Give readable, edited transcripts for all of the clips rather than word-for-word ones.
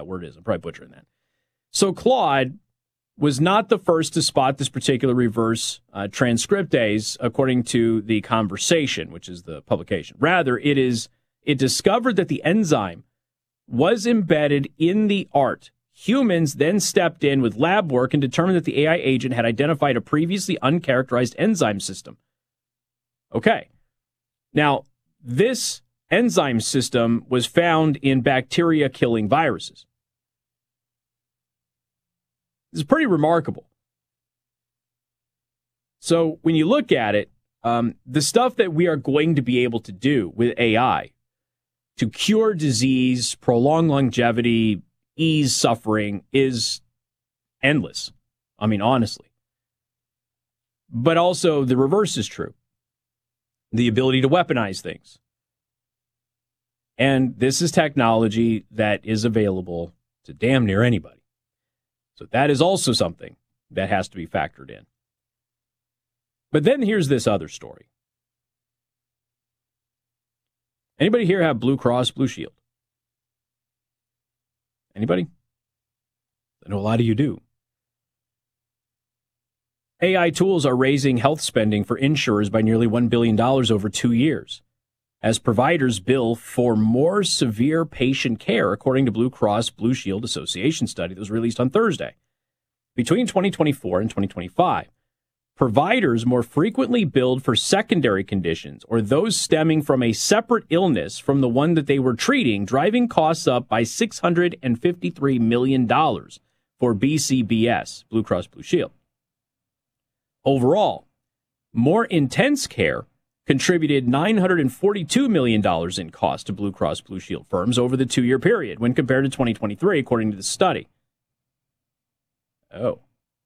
that word is. I'm probably butchering that. So Claude was not the first to spot this particular reverse transcriptase, according to The Conversation, which is the publication. Rather, it discovered that the enzyme was embedded in the art. Humans then stepped in with lab work and determined that the AI agent had identified a previously uncharacterized enzyme system. Okay. Now, this enzyme system was found in bacteria-killing viruses. This is pretty remarkable. So when you look at it, the stuff that we are going to be able to do with AI to cure disease, prolong longevity, ease suffering is endless. I mean, honestly. But also the reverse is true. The ability to weaponize things. And this is technology that is available to damn near anybody. So that is also something that has to be factored in. But then here's this other story. Anybody here have Blue Cross Blue Shield? Anybody? I know a lot of you do. AI tools are raising health spending for insurers by nearly $1 billion over 2 years, as providers bill for more severe patient care, according to Blue Cross Blue Shield Association study that was released on Thursday. Between 2024 and 2025, providers more frequently billed for secondary conditions or those stemming from a separate illness from the one that they were treating, driving costs up by $653 million for BCBS, Blue Cross Blue Shield. Overall, more intense care contributed $942 million in cost to Blue Cross Blue Shield firms over the 2-year period when compared to 2023, according to the study. Oh.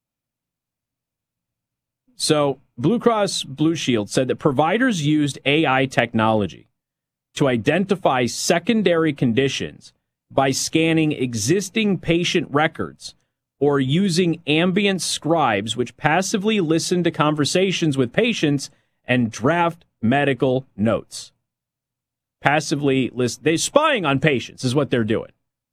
So Blue Cross Blue Shield said that providers used AI technology to identify secondary conditions by scanning existing patient records or using ambient scribes which passively listen to conversations with patients and draft medical notes. Passively listen. They're spying on patients is what they're doing.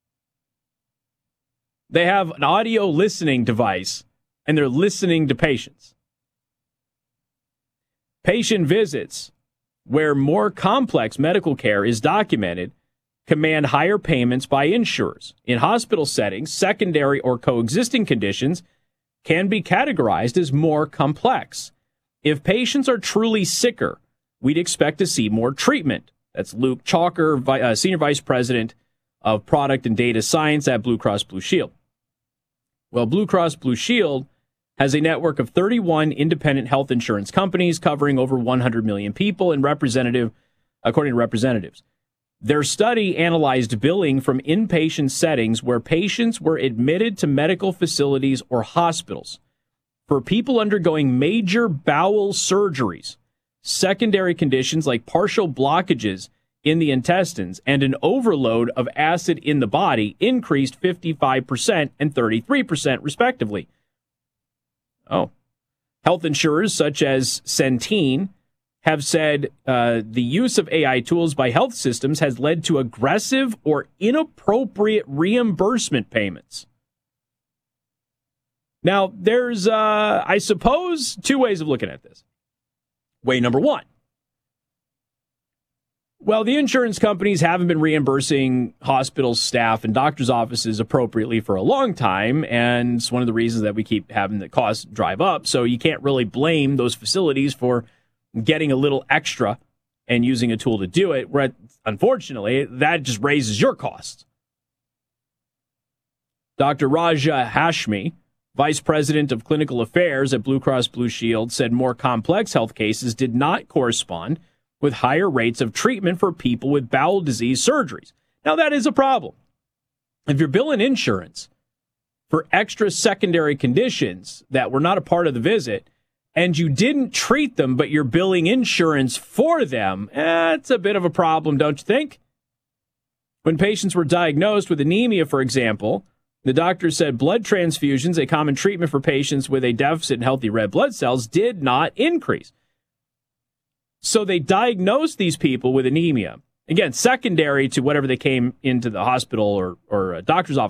They have an audio listening device and they're listening to patients. Patient visits where more complex medical care is documented command higher payments by insurers. In hospital settings, secondary or coexisting conditions can be categorized as more complex. If patients are truly sicker, we'd expect to see more treatment. That's Luke Chalker, Senior Vice President of Product and Data Science at Blue Cross Blue Shield. Well, Blue Cross Blue Shield has a network of 31 independent health insurance companies covering over 100 million people, and according to representatives. Their study analyzed billing from inpatient settings where patients were admitted to medical facilities or hospitals for people undergoing major bowel surgeries, secondary conditions like partial blockages in the intestines, and an overload of acid in the body increased 55% and 33%, respectively. Oh. Health insurers such as Centene have said the use of AI tools by health systems has led to aggressive or inappropriate reimbursement payments. Now, there's, I suppose, two ways of looking at this. Way number one. Well, the insurance companies haven't been reimbursing hospital staff and doctors' offices appropriately for a long time, and it's one of the reasons that we keep having the costs drive up. So you can't really blame those facilities for getting a little extra and using a tool to do it, where, unfortunately, that just raises your costs. Dr. Raja Hashmi, Vice President of Clinical Affairs at Blue Cross Blue Shield, said more complex health cases did not correspond with higher rates of treatment for people with bowel disease surgeries. Now, that is a problem. If you're billing insurance for extra secondary conditions that were not a part of the visit, and you didn't treat them, but you're billing insurance for them, it's a bit of a problem, don't you think? When patients were diagnosed with anemia, for example, the doctor said blood transfusions, a common treatment for patients with a deficit in healthy red blood cells, did not increase. So they diagnosed these people with anemia. Again, secondary to whatever they came into the hospital or a doctor's office